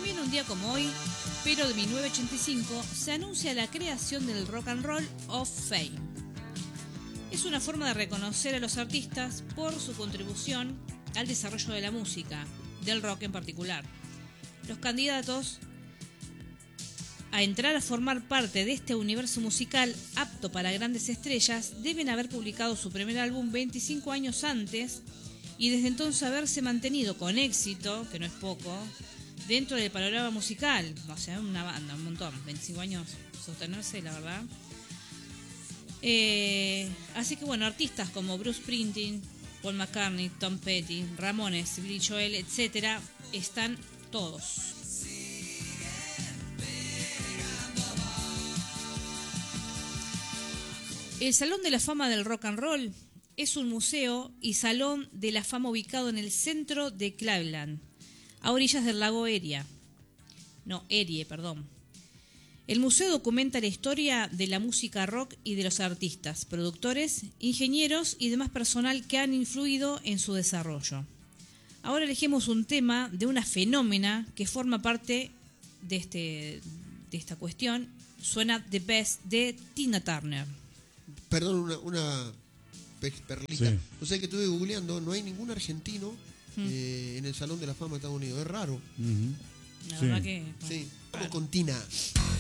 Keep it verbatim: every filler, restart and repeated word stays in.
También un día como hoy, pero de mil novecientos ochenta y cinco, se anuncia la creación del Rock and Roll of Fame. Es una forma de reconocer a los artistas por su contribución al desarrollo de la música, del rock en particular. Los candidatos a entrar a formar parte de este universo musical apto para grandes estrellas deben haber publicado su primer álbum veinticinco años antes y desde entonces haberse mantenido con éxito, que no es poco, dentro del panorama musical. O sea, una banda, un montón, veinticinco años sostenerse, la verdad. Eh, así que bueno, artistas como Bruce Springsteen, Paul McCartney, Tom Petty, Ramones, Billy Joel, etcétera, están todos. El Salón de la Fama del Rock and Roll es un museo y salón de la fama ubicado en el centro de Cleveland, a orillas del lago Erie. No, Erie, perdón. El museo documenta la historia de la música rock y de los artistas, productores, ingenieros y demás personal que han influido en su desarrollo. Ahora elegimos un tema de una fenómena que forma parte de, este, de esta cuestión. Suena The Best de Tina Turner. Perdón, una, una perlita. Sí. O sea que estuve googleando, no hay ningún argentino Mm. eh, en el Salón de la Fama de Estados Unidos. Es raro. Uh-huh. La Sí. verdad que... Sí. Vamos con Tina.